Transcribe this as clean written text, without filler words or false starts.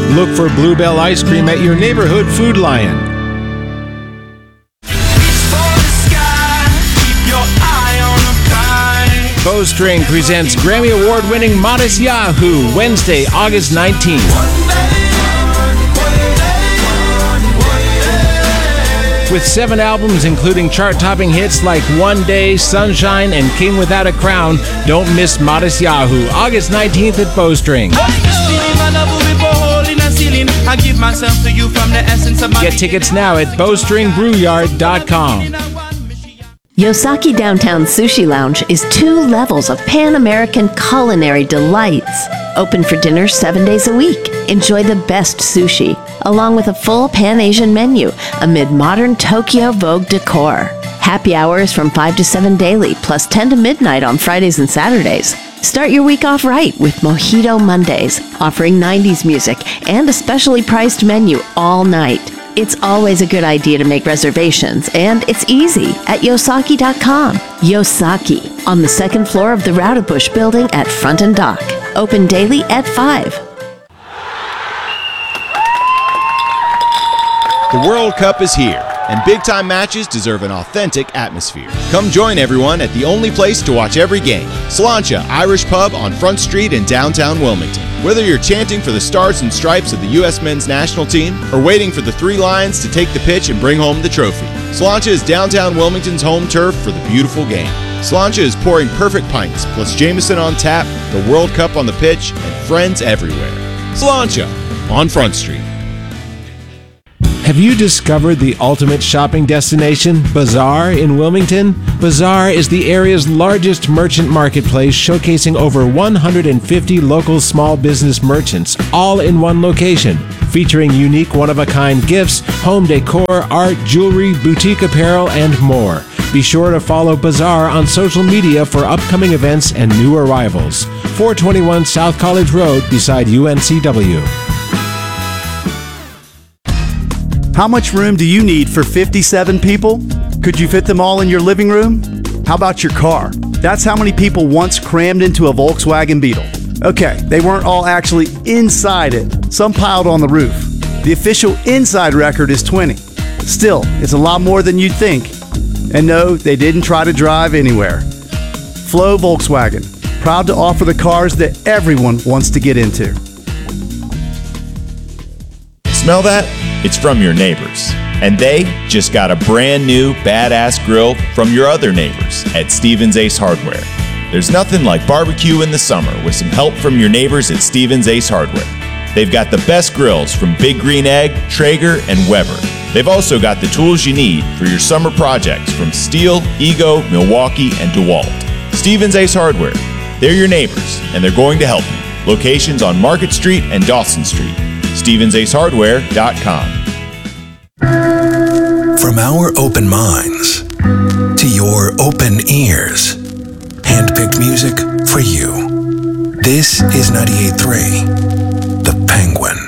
Look for Bluebell Ice Cream at your neighborhood Food Lion. Bowstring presents Grammy Award-winning Modest Yahoo, Wednesday, August 19th. With 7 albums including chart-topping hits like One Day, Sunshine, and King Without a Crown, don't miss Modest Yahoo, August 19th at Bowstring. Get tickets now at bowstringbrewYard.com. Yosaki Downtown Sushi Lounge is 2 levels of Pan-American culinary delights. Open for dinner 7 days a week. Enjoy the best sushi, along with a full Pan-Asian menu amid modern Tokyo Vogue decor. Happy hours from 5 to 7 daily, plus 10 to midnight on Fridays and Saturdays. Start your week off right with Mojito Mondays, offering 90s music and a specially priced menu all night. It's always a good idea to make reservations, and it's easy at Yosaki.com. Yosaki, on the 2nd floor of the Rowdebush building at Front and Dock. Open daily at 5. The World Cup is here, and big-time matches deserve an authentic atmosphere. Come join everyone at the only place to watch every game, Sláinte Irish Pub on Front Street in downtown Wilmington. Whether you're chanting for the stars and stripes of the U.S. men's national team or waiting for the 3 Lions to take the pitch and bring home the trophy, Sláinte is downtown Wilmington's home turf for the beautiful game. Sláinte is pouring perfect pints, plus Jameson on tap, the World Cup on the pitch, and friends everywhere. Sláinte on Front Street. Have you discovered the ultimate shopping destination, Bazaar in Wilmington? Bazaar is the area's largest merchant marketplace, showcasing over 150 local small business merchants, all in one location, featuring unique one-of-a-kind gifts, home decor, art, jewelry, boutique apparel, and more. Be sure to follow Bazaar on social media for upcoming events and new arrivals. 421 South College Road beside UNCW. How much room do you need for 57 people? Could you fit them all in your living room? How about your car? That's how many people once crammed into a Volkswagen Beetle. Okay, they weren't all actually inside it. Some piled on the roof. The official inside record is 20. Still, it's a lot more than you'd think. And no, they didn't try to drive anywhere. Flo Volkswagen, proud to offer the cars that everyone wants to get into. Smell that? It's from your neighbors. And they just got a brand new badass grill from your other neighbors at Stevens Ace Hardware. There's nothing like barbecue in the summer with some help from your neighbors at Stevens Ace Hardware. They've got the best grills from Big Green Egg, Traeger, and Weber. They've also got the tools you need for your summer projects from Stihl, Ego, Milwaukee, and DeWalt. Stevens Ace Hardware. They're your neighbors, and they're going to help you. Locations on Market Street and Dawson Street. StevensAceHardware.com. From our open minds to your open ears, handpicked music for you. This is 98.3, The Penguin.